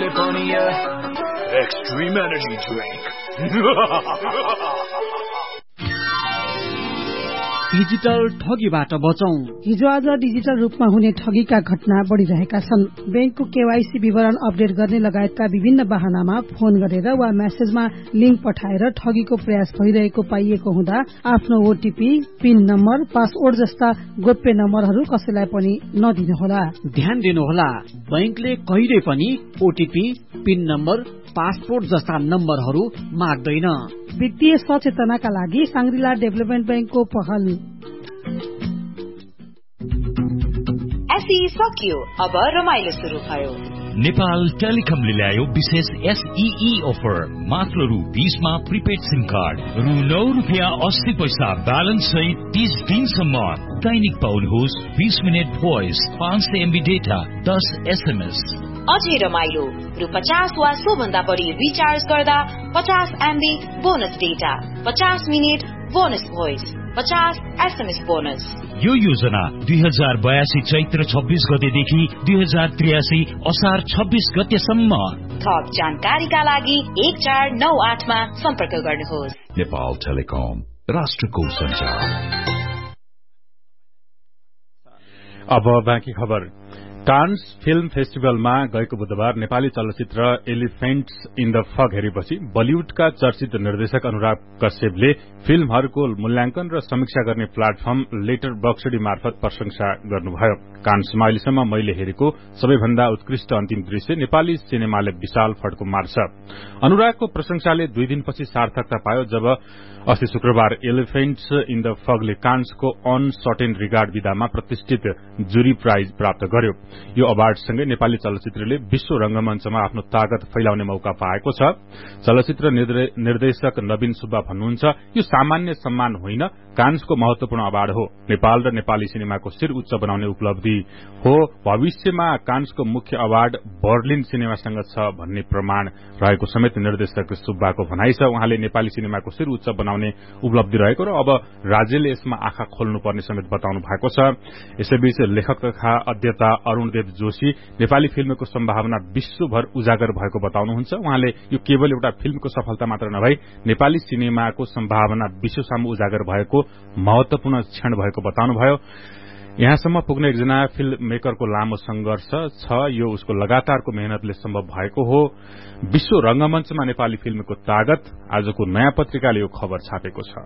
मैले पनि extreme energy drink. Digital ठगीबाट बचौं। हिजो आज डिजिटल रूपमा हुने ठगीका घटना बढ़िरहेका छन्। बैंकको केवाईसी विवरण अपडेट गर्ने लगायतका विभिन्न बहानामा फोन गरेर वा मेसेजमा लिंक पठाएर ठगीको प्रयास भइरहेको पाइएको हुँदा आफ्नो ओटीपी, पिन नम्बर, पासवर्ड जस्ता गोप्य नम्बरहरू कसैलाई पनि नदिनुहोला। ध्यान दिनुहोला, बैंकले कहिले पनि ओटीपी, पिन नम्बर, पासपोर्ट जस्ता नम्बरहरू माग्दैन। वित्तीय सचेतनाका लागि सांग्रिला डेभलपमेन्ट बैंकको पहल। एसई सकियो, अब रमाइलो शुरू भयो। नेपाल टेलिकमले ल्यायो विशेष एसईई अफर। मात्र रु 20 मा प्रिपेड सिम कार्ड, रु 9.80 ब्यालेन्स सहित 30 दिनसम्म। दैनिक पाउनुहोस् 20 minute voice, 500 MB data, 10 SMS। अझै रमाइलो, रु 50 वा सोभन्दा बढी रिचार्ज गर्दा 50 MB bonus data, 50 minute bonus voice, 50 SMS bonus. यो योजना 2082 चैत्र 26 गतेदेखि 2083 असार 26 गतेसम्म। थप जानकारीका लागि 1498 मा सम्पर्क गर्नुहोस्। नेपाल टेलिकम, राष्ट्रको संचार। अब बाँकी खबर। कान्स फिल्म फेस्टिभलमा गएको बुधबार नेपाली चलचित्र एलिफेन्ट्स इन द फग हेरेपछि बलिउडका चर्चित निर्देशक अनुराग कश्यपले फिल्महरूको मूल्याङ्कन र समीक्षा गर्ने प्लाटफर्म लेटर बक्सडी मार्फत प्रशंसा गर्नुभयो। कान्समा अहिलेसम्म मैले हेरेको सबैभन्दा उत्कृष्ट अन्तिम दृश्य नेपाली सिनेमाले विशाल फड्को मार्छ। अनुरागको प्रशंसाले 2 दिनपछि सार्थकता पायो जब अस्ति शुक्रबार elephants in the फगले कान्सको uncertain regard विधामा प्रतिष्ठित जुरी प्राइज प्राप्त गर्यो। यो अवार्डसँगै नेपाली चलचित्रले विश्व रंगमञ्चमा आफ्नो ताकत फैलाउने मौका पाएको छ। चलचित्र निर्देशक नवीन सुब्बा भन्नुहुन्छ, यो सामान्य सम्मान होइन, कान्सको महत्वपूर्ण अवार्ड हो। नेपाल र नेपाली सिनेमाको शिर उच्च बनाउने उपलब्धि हो। भविष्यमा कान्सको मुख्य अवार्ड बर्लिन सिनेमासँग छ भन्ने प्रमाण रहेको समेत निर्देशक सुब्बाको भनाइ छ। उहाँले नेपाली सिनेमाको शिर उच्च बनाउने उपलब्धि रहेको र अब राज्यले यसमा आँखा खोल्नुपर्ने समेत बताउनु भएको छ। यसैबीच लेखक तथा अध्येता अरूणदेव जोशी नेपाली फिल्मको सम्भावना विश्वभर उजागर भएको बताउनुहुन्छ। उहाँले यो केवल एउटा फिल्मको सफलता मात्र नभई नेपाली सिनेमाको सम्भावना विश्वसामु उजागर भएको महत्वपूर्ण क्षण भएको बताउनुभयो। यहाँसम्म पुग्ने एकजना फिल्म मेकरको लामो संघर्ष छ, यो उसको लगातारको मेहनतले सम्भव भएको हो। विश्व रंगमञ्चमा नेपाली फिल्मको तागत, आजको नयाँ पत्रिकाले यो खबर छापेको छ।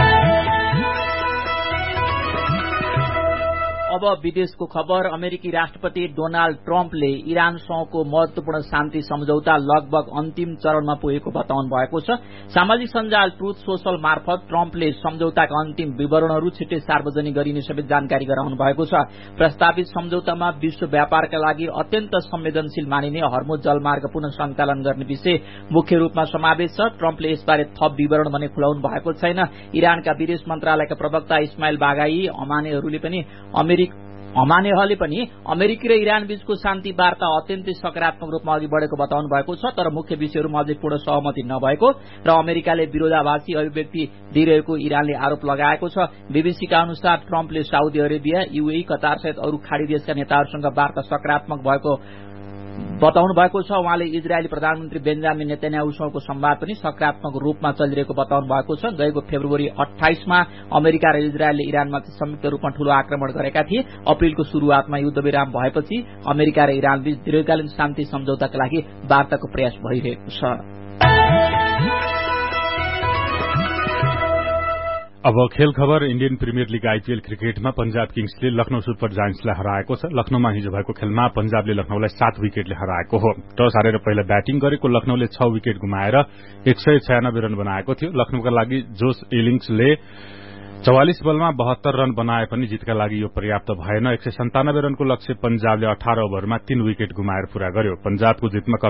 अब विदेशको खबर। अमेरिकी राष्ट्रपति डोनाल्ड ट्रम्पले इरानसँगको महत्वपूर्ण शान्ति सम्झौता लगभग अन्तिम चरणमा पुगेको बताउनु भएको छ। सामाजिक सञ्जाल ट्रुथ सोशल मार्फत ट्रम्पले सम्झौताका अन्तिम विवरणहरू छिट्टै सार्वजनिक गरिने समेत जानकारी गराउनु भएको छ। प्रस्तावित सम्झौतामा विश्व व्यापारका लागि अत्यन्त संवेदनशील मानिने हर्मुज जलमार्ग पुनः सञ्चालन गर्ने विषय मुख्य रूपमा समावेश छ। ट्रम्पले यसबारे थप विवरण भने खुलाउनु भएको छैन। इरानका विदेश मन्त्रालयका प्रवक्ता इस्माइल बागाई अमानेहले पनि अमेरिकी र इरान बीचको शान्ति वार्ता अत्यन्तै सकारात्मक रूपमा अघि बढ़ेको बताउनु भएको छ, तर मुख्य विषयहरूमा अझै पूर्ण सहमति नभएको र अमेरिकाले विरोधाभासी अभिव्यक्ति दिइरहेको इरानले आरोप लगाएको छ। बीबीसीका अनुसार ट्रम्पले साउदी अरेबिया, यूएई, कतार सहित अरू खाड़ी देशका नेताहरूसँग वार्ता सकारात्मक भएको बताउनु भएको छ। उहाँले इजरायली प्रधानमन्त्री बेन्जामिन नेतन्याहुसँगको संवाद पनि सकारात्मक रूपमा चलिरहेको बताउनु भएको छ। गएको फेब्रुअरी 28 मा अमेरिका र इजरायलले इरानमाथि संयुक्त रूपमा ठूलो आक्रमण गरेका थिए। अप्रिलको शुरूआतमा युद्धविराम भएपछि अमेरिका र इरान बीच दीर्घकालीन शान्ति सम्झौताका लागि वार्ताको प्रयास भइरहेको छ। अब खेल खबर। इण्डियन प्रिमियर लीग आईपीएल क्रिकेटमा पंजाब किङ्सले लखनऊ सुपर जायन्ट्सलाई हराएको छ। लखनऊमा हिजो भएको खेलमा पंजाबले लखनऊलाई 7 विकेटले हराएको हो। टस हारेर पहिला ब्याटिङ गरेको लखनऊले 6 विकेट गुमाएर 196 रन बनाएको थियो। लखनऊका लागि जोस इलिङ्सले 44 बलमा 72 रन बनाए पनि जितका लागि यो पर्याप्त भएन। 197 रनको लक्ष्य पंजाबले 18 ओभरमा 3 विकेट गुमाएर पूरा गर्यो। पंजाबको जितमा